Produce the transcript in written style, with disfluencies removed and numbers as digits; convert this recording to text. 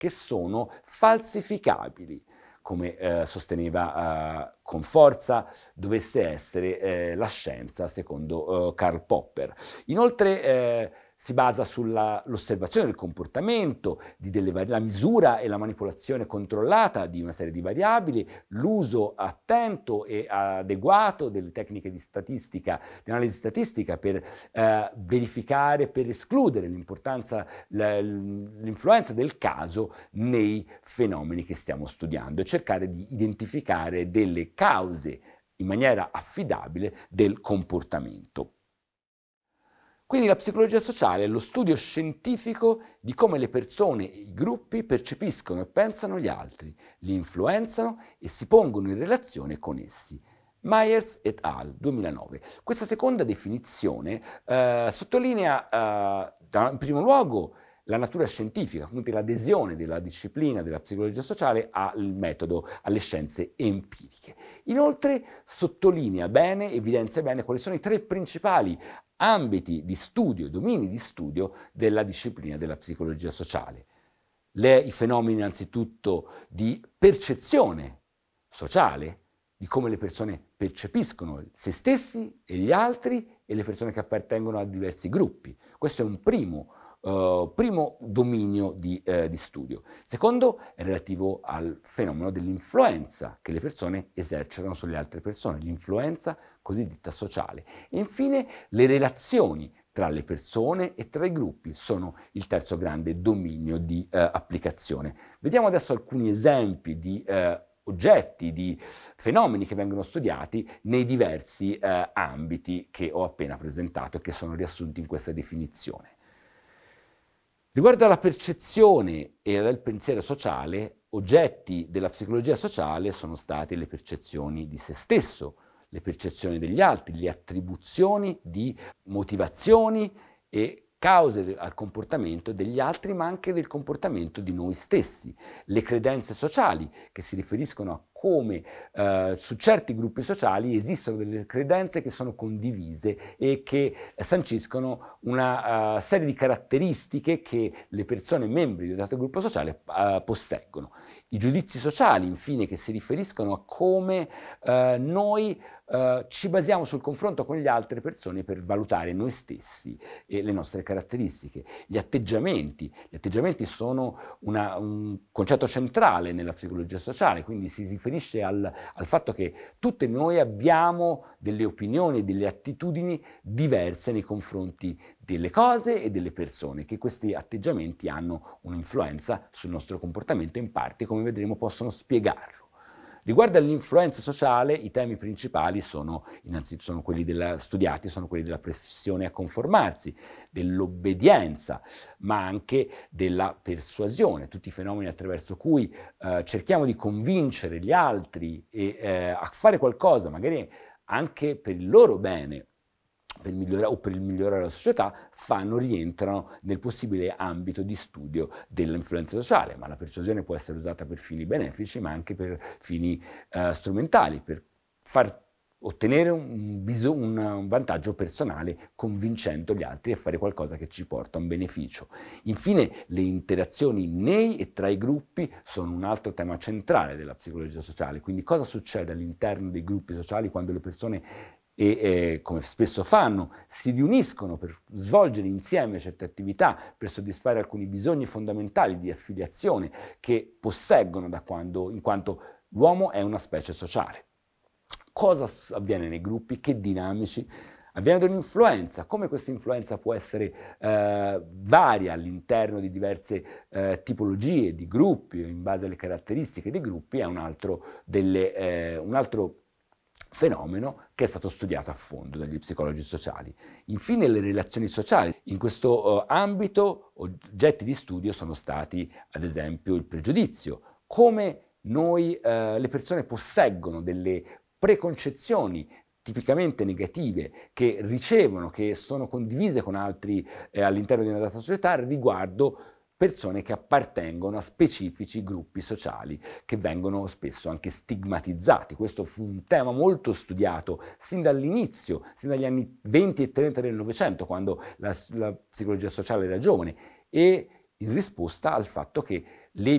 che sono falsificabili, come sosteneva con forza dovesse essere la scienza secondo Karl Popper. Inoltre si basa sull'osservazione del comportamento, la misura e la manipolazione controllata di una serie di variabili, l'uso attento e adeguato delle tecniche di statistica, di analisi statistica per verificare, per escludere l'influenza del caso nei fenomeni che stiamo studiando e cercare di identificare delle cause in maniera affidabile del comportamento. Quindi la psicologia sociale è lo studio scientifico di come le persone e i gruppi percepiscono e pensano gli altri, li influenzano e si pongono in relazione con essi. Myers et al. 2009. Questa seconda definizione sottolinea in primo luogo la natura scientifica, quindi l'adesione della disciplina della psicologia sociale al metodo, alle scienze empiriche. Inoltre sottolinea bene, evidenzia bene quali sono i tre principali ambiti di studio, domini di studio della disciplina della psicologia sociale. I fenomeni innanzitutto di percezione sociale, di come le persone percepiscono se stessi e gli altri e le persone che appartengono a diversi gruppi. Questo è un primo dominio di studio. Secondo è relativo al fenomeno dell'influenza che le persone esercitano sulle altre persone, l'influenza cosiddetta sociale. E infine le relazioni tra le persone e tra i gruppi sono il terzo grande dominio di applicazione. Vediamo adesso alcuni esempi di oggetti, di fenomeni che vengono studiati nei diversi ambiti che ho appena presentato e che sono riassunti in questa definizione. Riguardo alla percezione e al pensiero sociale, oggetti della psicologia sociale sono state le percezioni di se stesso, le percezioni degli altri, le attribuzioni di motivazioni e cause al comportamento degli altri, ma anche del comportamento di noi stessi, le credenze sociali che si riferiscono a come su certi gruppi sociali esistono delle credenze che sono condivise e che sanciscono una serie di caratteristiche che le persone membri di un dato gruppo sociale posseggono. I giudizi sociali, infine, che si riferiscono a come noi ci basiamo sul confronto con le altre persone per valutare noi stessi e le nostre caratteristiche. Gli atteggiamenti sono un concetto centrale nella psicologia sociale, quindi si riferisce al fatto che tutte noi abbiamo delle opinioni e delle attitudini diverse nei confronti delle cose e delle persone, che questi atteggiamenti hanno un'influenza sul nostro comportamento e in parte, come vedremo, possono spiegarlo. Riguardo all'influenza sociale, i temi principali sono quelli studiati, sono quelli della pressione a conformarsi, dell'obbedienza, ma anche della persuasione, tutti i fenomeni attraverso cui cerchiamo di convincere gli altri a fare qualcosa, magari anche per il loro bene, per il migliorare la società, rientrano nel possibile ambito di studio dell'influenza sociale, ma la persuasione può essere usata per fini benefici, ma anche per fini strumentali, per far ottenere un vantaggio personale convincendo gli altri a fare qualcosa che ci porta a un beneficio. Infine, le interazioni nei e tra i gruppi sono un altro tema centrale della psicologia sociale, quindi cosa succede all'interno dei gruppi sociali quando le persone come spesso fanno, si riuniscono per svolgere insieme certe attività, per soddisfare alcuni bisogni fondamentali di affiliazione che posseggono in quanto l'uomo è una specie sociale. Cosa avviene nei gruppi? Che dinamici? Avviene dell'influenza, come questa influenza può essere varia all'interno di diverse tipologie di gruppi, in base alle caratteristiche dei gruppi, è un altro fenomeno che è stato studiato a fondo dagli psicologi sociali. Infine le relazioni sociali. In questo ambito oggetti di studio sono stati ad esempio il pregiudizio, come le persone posseggono delle preconcezioni tipicamente negative che ricevono, che sono condivise con altri all'interno di una data società riguardo persone che appartengono a specifici gruppi sociali che vengono spesso anche stigmatizzati. Questo fu un tema molto studiato sin dall'inizio, sin dagli anni 20 e 30 del Novecento, quando la psicologia sociale era giovane, e in risposta al fatto che le